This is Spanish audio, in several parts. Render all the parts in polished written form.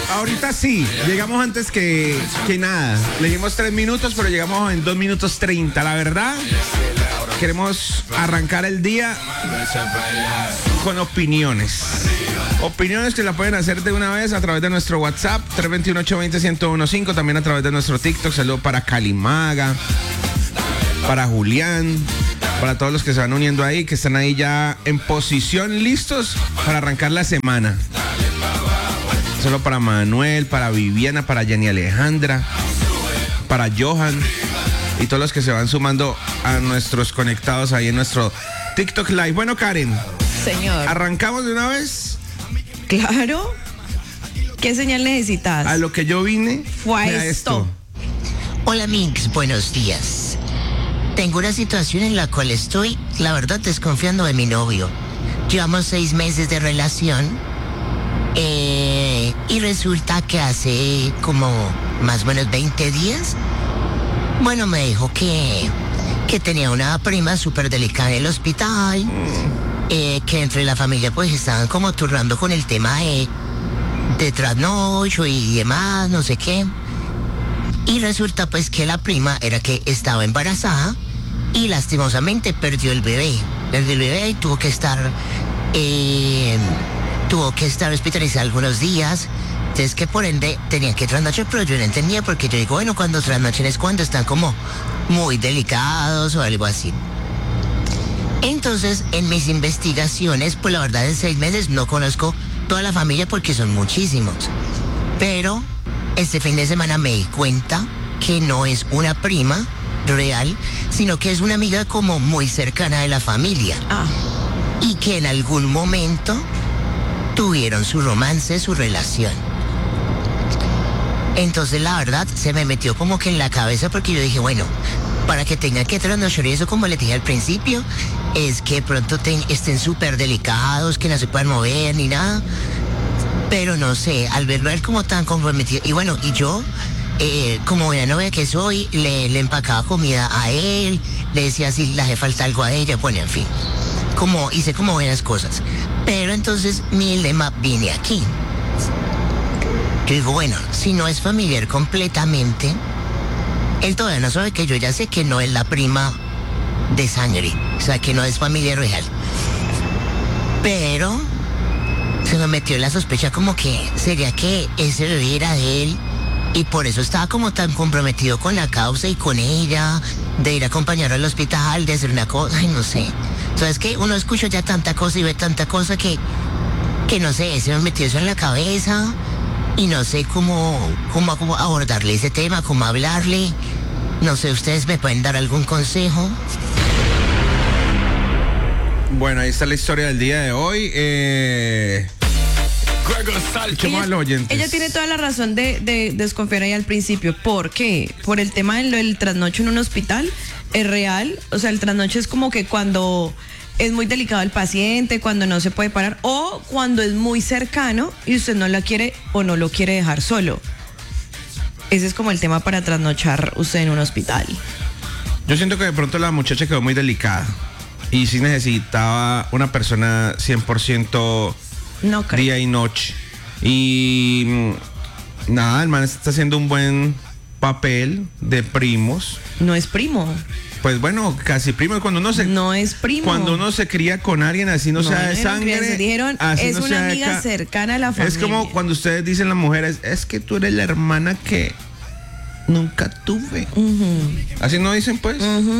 Ahorita sí, llegamos antes que nada. Le dimos 3 minutos, pero llegamos en 2 minutos 30. La verdad, queremos arrancar el día con opiniones. Opiniones que la pueden hacer de una vez a través de nuestro WhatsApp 321-820-1015, también a través de nuestro TikTok. Saludo para Calimaga, para Julián, para todos los que se van uniendo ahí, que están ahí ya en posición, listos para arrancar la semana. Solo para Manuel, para Viviana, para Jenny Alejandra, para Johan y todos los que se van sumando a nuestros conectados ahí en nuestro TikTok Live. Bueno, Karen. Señor. ¿Arrancamos de una vez? Claro. ¿Qué señal necesitas? A lo que yo vine fue a esto. Hola, Mix, buenos días. Tengo una situación en la cual estoy, la verdad, desconfiando de mi novio. Llevamos 6 meses de relación y resulta que hace como más o menos 20 días, bueno, me dijo que tenía una prima súper delicada en el hospital, que entre la familia pues estaban como turnando con el tema de trasnocho y demás, no sé qué. Y resulta pues que la prima era que estaba embarazada y lastimosamente perdió el bebé. Perdió el bebé y tuvo que estar hospitalizada algunos días. Entonces que por ende tenía que trasnochar, pero yo no entendía porque yo digo, bueno, cuando trasnochen es cuando están como muy delicados o algo así. Entonces, en mis investigaciones, pues la verdad en 6 meses no conozco toda la familia porque son muchísimos. Pero este fin de semana me di cuenta que no es una prima real, sino que es una amiga como muy cercana de la familia. Y que en algún momento tuvieron su romance, su relación. Entonces la verdad se me metió como que en la cabeza porque yo dije, bueno, para que tengan que trasnochar y eso, como les dije al principio, es que pronto estén súper delicados, que no se puedan mover ni nada. Pero no sé, al verlo a él como tan comprometido, y bueno, y yo, como buena novia que soy, le empacaba comida a él, le decía si le hace falta algo a ella, bueno, en fin, hice como buenas cosas. Pero entonces mi dilema viene aquí. Yo digo, bueno, si no es familiar completamente, él todavía no sabe que yo ya sé que no es la prima de sangre, o sea, que no es familia real. Pero se me metió la sospecha como que sería que ese bebé era de él y por eso estaba como tan comprometido con la causa y con ella, de ir a acompañarla al hospital, de hacer una cosa, y no sé. Entonces que uno escucha ya tanta cosa y ve tanta cosa que no sé, se me metió eso en la cabeza y no sé cómo abordarle ese tema, cómo hablarle. No sé, ¿ustedes me pueden dar algún consejo? Bueno, ahí está la historia del día de hoy. Ella tiene toda la razón de desconfiar ahí al principio. ¿Por qué? Por el tema del trasnocho en un hospital. Es real. O sea, el trasnocho es como que cuando es muy delicado el paciente, cuando no se puede parar o cuando es muy cercano y usted no la quiere o no lo quiere dejar solo. Ese es como el tema para trasnochar usted en un hospital. Yo siento que de pronto la muchacha quedó muy delicada y sí necesitaba una persona 100% día y noche. Y nada, el man está haciendo un buen papel de primos. No es primo. Pues bueno, casi primo. No es primo. Cuando uno se cría con alguien así no sea de sangre. Se dijeron, es una amiga cercana a la familia. Es como cuando ustedes dicen las mujeres, es que tú eres la hermana que nunca tuve. Así no dicen, pues.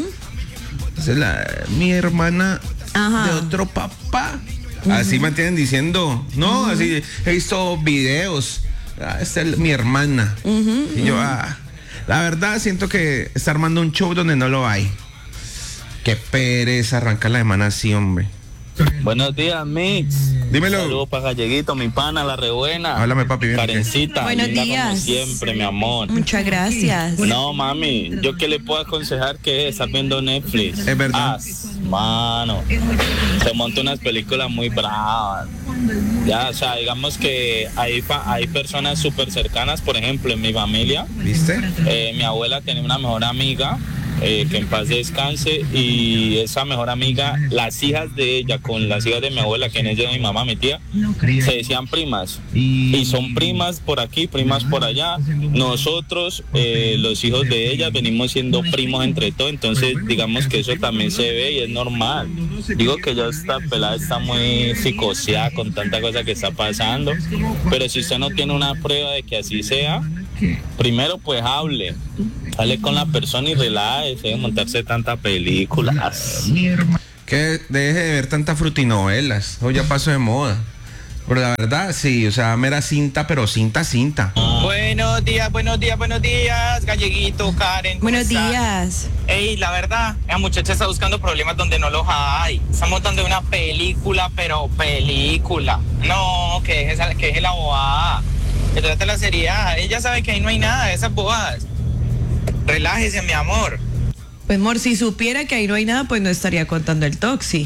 Es mi hermana de otro papá. Así mantienen diciendo, no, así he visto videos. Esta es mi hermana. Y yo, la verdad siento que está armando un show donde no lo hay. Qué pereza arrancar la semana así, hombre. Buenos días, Mix. Dímelo. Saludos para Galleguito, mi pana, la rebuena. Háblame, papi. Bien. Karencita, buenos linda días. como siempre, mi amor. Muchas gracias. No, mami, yo que le puedo aconsejar que estás viendo Netflix. Es verdad. Mano, se monta unas películas muy bravas. Ya, o sea, digamos que hay personas súper cercanas, por ejemplo, en mi familia. ¿Viste? Mi abuela tenía una mejor amiga que en paz descanse, y esa mejor amiga, las hijas de ella con las hijas de mi abuela, que en ella de mi mamá, mi tía, se decían primas, y son primas por aquí, primas por allá. Nosotros, los hijos de ella, venimos siendo primos entre todos, entonces digamos que eso también se ve y es normal. Digo que ya esta pelada está muy psicoseada con tanta cosa que está pasando, pero si usted no tiene una prueba de que así sea, primero pues hable con la persona y relájese de montarse tantas películas. Que deje de ver tantas frutinovelas, o ya pasó de moda. Pero la verdad, sí, o sea, mera cinta, pero cinta. Buenos días, Galleguito, Karen. Buenos días. Ey, la verdad, la muchacha está buscando problemas donde no los hay. Está montando una película, pero película. No, que deje la bobada. Que trate la seriedad. Ella sabe que ahí no hay nada de esas bobadas. Relájese, mi amor. Pues, amor, si supiera que ahí no hay nada, pues no estaría contando el toxi.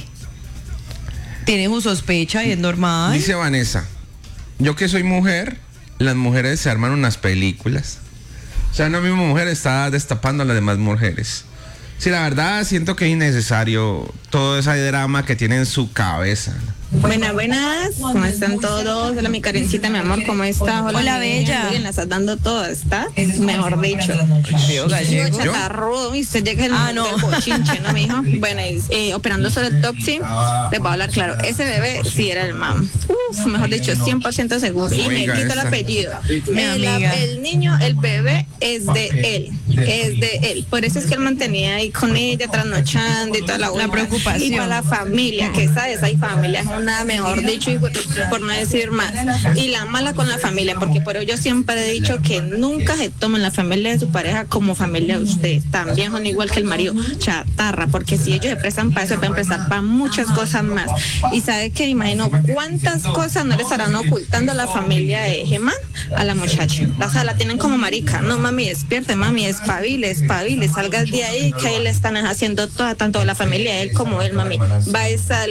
Tiene su sospecha y es normal. Dice Vanessa, yo que soy mujer, las mujeres se arman unas películas. O sea, una misma mujer está destapando a las demás mujeres. Sí, la verdad, siento que es innecesario todo ese drama que tiene en su cabeza. Buenas, ¿cómo están todos? Hola, mi Karencita, mi amor, ¿cómo estás? Hola, bella. Bien, la estás dando toda, ¿está? Mejor dicho. Veo gallego. Chatarrudo, y usted llega el cochinche, ¿no, mijo? Bueno, operando sobre el toxi, les voy a hablar claro. Ese bebé sí era el mam. Mejor dicho, 100% seguro. Y me quito el apellido. El niño, el bebé, es de él. Es de él. Por eso es que él mantenía ahí con ella, trasnochando y toda la preocupación. Y para la familia, que sabes, hay familias, nada mejor dicho, y por no decir más. Y la mala con la familia, porque por ello yo siempre he dicho que nunca se tomen la familia de su pareja como familia de usted. También son igual que el marido, chatarra, porque si ellos se prestan para eso, pueden prestar para muchas cosas más. Y sabe que imagino cuántas cosas no le estarán ocultando a la familia de Gemán a la muchacha. O sea, la tienen como marica. No, mami, despierte, mami, espabile, salgas de ahí, que ahí le están haciendo toda, tanto la familia de él como él, mami. Va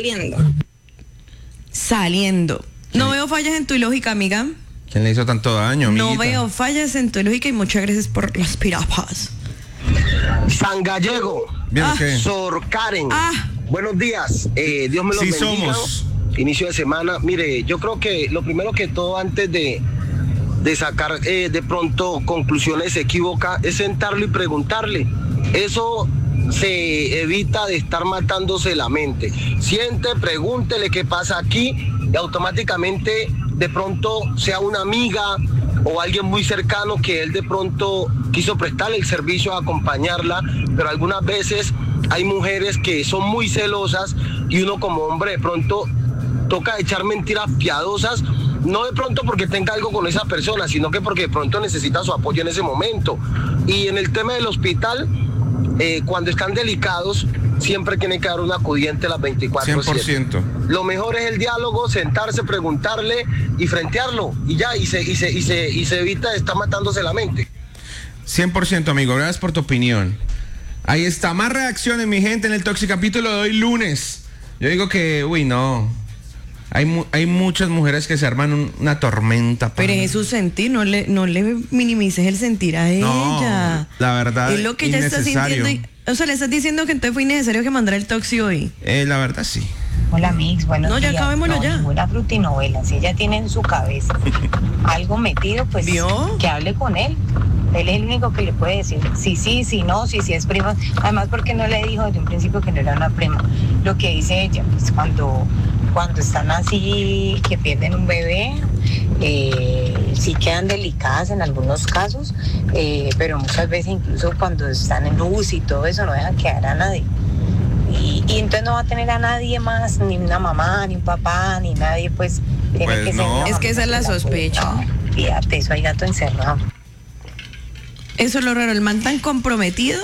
saliendo. No veo fallas en tu lógica, amiga. ¿Quién le hizo tanto daño, amiguita? No veo fallas en tu lógica y muchas gracias por las pirapas. San Gallego. ¿Bien qué? Sor Karen. Buenos días. Dios me los bendiga. Somos. Inicio de semana. Mire, yo creo que lo primero que todo, antes de sacar de pronto conclusiones equívocas, es sentarlo y preguntarle. Eso se evita de estar matándose la mente. Siente, pregúntele qué pasa aquí, y automáticamente de pronto sea una amiga o alguien muy cercano que él de pronto quiso prestarle el servicio a acompañarla, pero algunas veces hay mujeres que son muy celosas y uno como hombre de pronto toca echar mentiras piadosas, no de pronto porque tenga algo con esa persona, sino que porque de pronto necesita su apoyo en ese momento. Y en el tema del hospital, cuando están delicados, siempre tiene que dar un acudiente las 24/7. 100%. Lo mejor es el diálogo, sentarse, preguntarle y frentearlo, y ya, y se evita de estar matándose la mente. 100%, amigo, gracias por tu opinión. Ahí está, más reacciones, mi gente, en el Toxi capítulo de hoy lunes. Yo digo que, no, hay muchas mujeres que se arman una tormenta. Pero es su sentir, no le minimices el sentir a ella. La verdad, es lo que ella está sintiendo. O sea, le estás diciendo que entonces fue innecesario que mandara el toxi hoy. La verdad, sí. Hola, Mix, buenos días. No, ya acabémoslo ya. Ninguna frutinovela. Si ella tiene en su cabeza algo metido, pues ¿vio? Que hable con él. Él es el único que le puede decir sí, no, si es prima. Además, porque no le dijo desde un principio que no era una prima. Lo que dice ella, pues cuando están así, que pierden un bebé, sí quedan delicadas en algunos casos, pero muchas veces incluso cuando están en UCI y todo eso no dejan quedar a nadie. Y entonces no va a tener a nadie más, ni una mamá, ni un papá, ni nadie, pues tiene pues que no. ser. Es que esa es la sospecha. No, fíjate, eso hay gato encerrado. Eso es lo raro, el man tan comprometido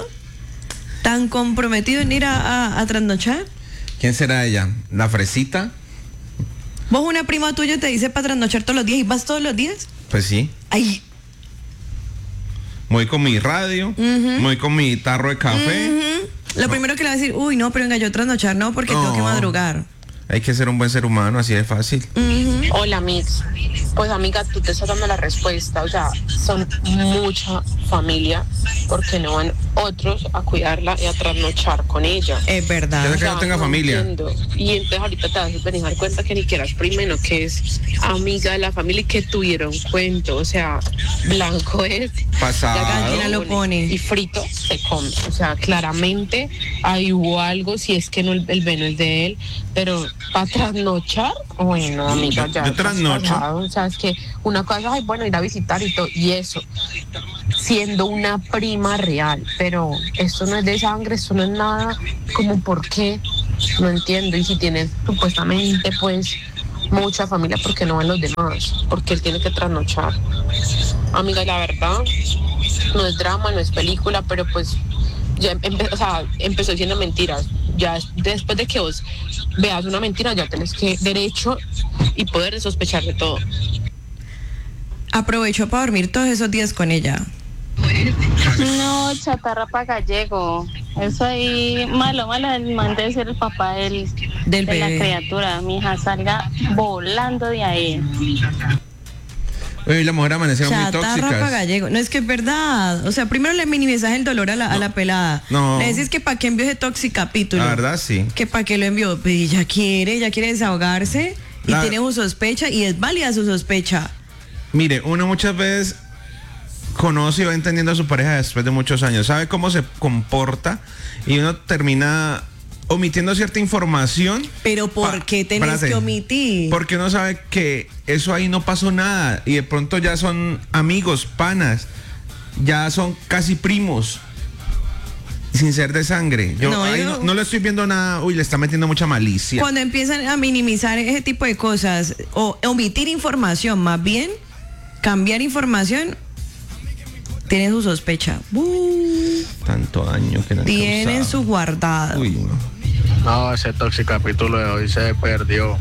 en ir a trasnochar. ¿Quién será ella? ¿La fresita? ¿Vos una prima tuya te dice para trasnochar todos los días y vas todos los días? Pues sí. Ay. Voy con mi radio, voy con mi tarro de café. Lo primero que le va a decir, no, pero venga, yo trasnochar no, porque tengo que madrugar. Hay que ser un buen ser humano, así de fácil. Hola, Mix. Pues amiga, tú te estás dando la respuesta, o sea, son mucha familia porque no van otros a cuidarla y a trasnochar con ella. Es verdad. Yo que no tenga familia. Entiendo. Y entonces ahorita te vas a venir a dar cuenta que ni que eras primero, que es amiga de la familia y que tuvieron cuento, o sea, blanco es. Pasado. Cantina lo pone. Y frito se come, o sea, claramente ahí hubo algo, si es que no el veno es de él, pero para trasnochar, bueno, amiga, ya. Yo trasnocho. O sea, es que una cosa, ay, bueno, ir a visitar y todo, y eso, siendo una prima real, pero esto no es de sangre, esto no es nada, como por qué, no entiendo, y si tienes supuestamente, pues, mucha familia, ¿por qué no ven los demás? Porque él tiene que trasnochar. Amiga, la verdad, no es drama, no es película, pero pues, ya empezó siendo mentiras. Ya después de que vos veas una mentira, ya tenés que derecho y poder de sospechar de todo. Aprovechó para dormir todos esos días con ella. No, chatarra para gallego. Eso ahí, malo, el man debe ser el papá de la criatura. Mi hija salga volando de ahí. Uy, la mujer amanecieron muy Chatarra tóxicas. para gallego. No, es que es verdad. O sea, primero le minimizas el dolor a la pelada. No. Le decís que para qué envió ese tóxico capítulo. La verdad, sí. Que para qué lo envió. Pues ella quiere desahogarse y tiene su sospecha y es válida su sospecha. Mire, uno muchas veces conoce y va entendiendo a su pareja después de muchos años, sabe cómo se comporta y uno termina omitiendo cierta información. Pero ¿por qué tenés que omitir? Porque uno sabe que eso ahí no pasó nada y de pronto ya son amigos, panas, ya son casi primos, sin ser de sangre. No le estoy viendo nada, le está metiendo mucha malicia. Cuando empiezan a minimizar ese tipo de cosas o omitir información, más bien cambiar información, tienen su sospecha. Tanto daño que no han tienen causado. su guardado. Uy, no, ese tóxico capítulo de hoy se perdió.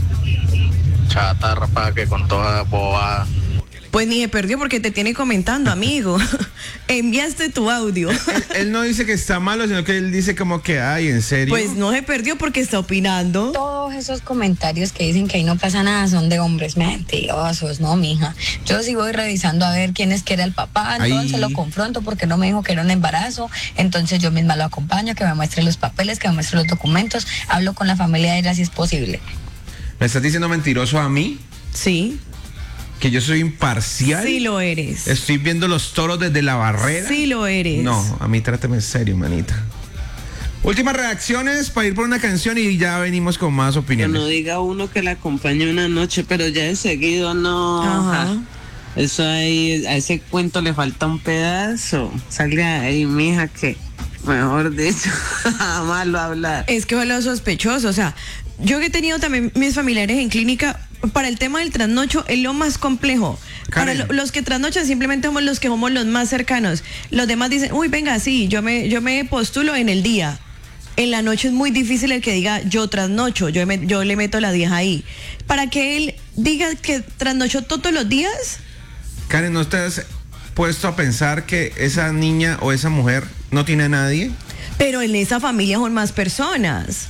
Chatarra para que con toda bobada. Pues ni se perdió porque te tiene comentando, amigo. Enviaste tu audio. Él no dice que está malo, sino que él dice como que, ay, ¿en serio? Pues no se perdió porque está opinando. Todos esos comentarios que dicen que ahí no pasa nada son de hombres mentirosos, ¿no, mija? Yo sí voy revisando a ver quién es que era el papá, entonces lo confronto porque no me dijo que era un embarazo, entonces yo misma lo acompaño, que me muestre los papeles, que me muestre los documentos, hablo con la familia de ella si es posible. ¿Me estás diciendo mentiroso a mí? Sí. ¿Que yo soy imparcial? Sí lo eres. ¿Estoy viendo los toros desde la barrera? Sí lo eres. No, a mí trátame en serio, manita. Últimas reacciones para ir por una canción y ya venimos con más opiniones. Que no diga uno que la acompañe una noche, pero ya de seguido no. Ajá. Eso ahí, a ese cuento le falta un pedazo. Salga ahí, mija, que mejor dicho, malo hablar. Es que fue lo sospechoso, o sea, yo que he tenido también mis familiares en clínica, para el tema del trasnocho es lo más complejo. Karen. Para los que trasnochan simplemente somos los que somos los más cercanos. Los demás dicen, uy, venga, sí, yo me postulo en el día. En la noche es muy difícil el que diga, yo trasnocho, yo le meto la 10 ahí. Para que él diga que trasnochó todos los días. Karen, ¿no te has puesto a pensar que esa niña o esa mujer no tiene a nadie? Pero en esa familia son más personas.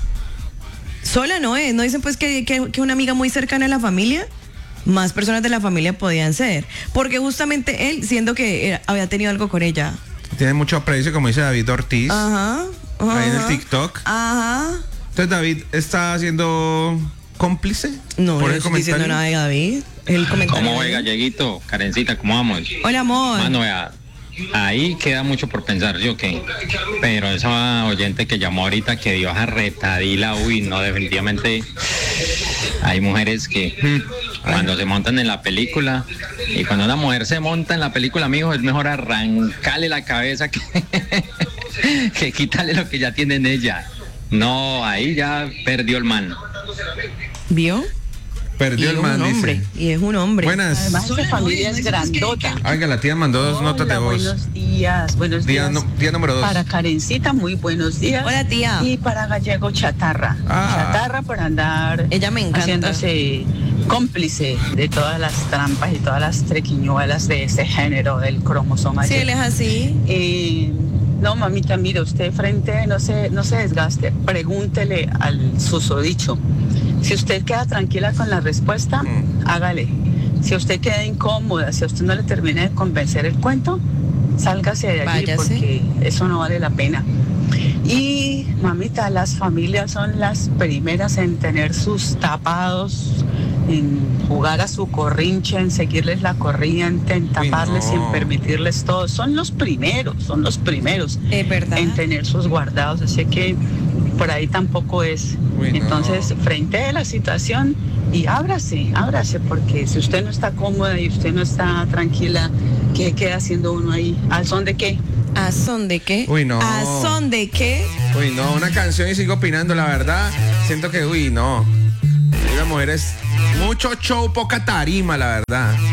Sola no es, no dicen pues que una amiga muy cercana a la familia, más personas de la familia podían ser, porque justamente él, siendo que había tenido algo con ella. Tiene mucho aprecio, como dice David Ortiz. Ajá. Ahí en el TikTok. Ajá. Entonces David está siendo cómplice. No, por no estoy diciendo nada de David. El comentario. ¿Cómo ve, Galleguito? Karencita, ¿cómo vamos? Hola, amor. Mano, vea, ahí queda mucho por pensar, ¿yo qué? Pero esa oyente que llamó ahorita que dio a retadila, uy, no, definitivamente hay mujeres que cuando se montan en la película, y cuando una mujer se monta en la película, amigo, es mejor arrancarle la cabeza que quitarle lo que ya tiene en ella. No, ahí ya perdió el man. ¿Vio? Perdió el man, dice. Y es un hombre. Buenas. Además, su familia es grandota. Oiga, la tía mandó dos notas de voz. Buenos días. Día número 2. Para Karencita, muy buenos días. Hola, tía. Y para Gallego, chatarra. Chatarra por andar. Ella me encanta. Haciéndose cómplice de todas las trampas y todas las trequiñuelas de ese género del cromosoma. Sí, él es así. No, mamita, mire, usted frente, no se desgaste, pregúntele al susodicho. Si usted queda tranquila con la respuesta, hágale. Si usted queda incómoda, si a usted no le termina de convencer el cuento, sálgase de allí. Váyase. Porque eso no vale la pena. Y mamita, las familias son las primeras en tener sus tapados, en jugar a su corrinche, en seguirles la corriente, en taparles y en permitirles todo. Son los primeros en tener sus guardados. Así que por ahí tampoco es. Entonces, frente a la situación y ábrase, porque si usted no está cómoda y usted no está tranquila, ¿qué queda haciendo uno ahí? ¿Al son de qué? ¿A son de qué? Uy, no. ¿A son de qué? Uy, no, una canción y sigo opinando, la verdad. Siento que, uy, no. La mujer es mucho show, poca tarima, la verdad.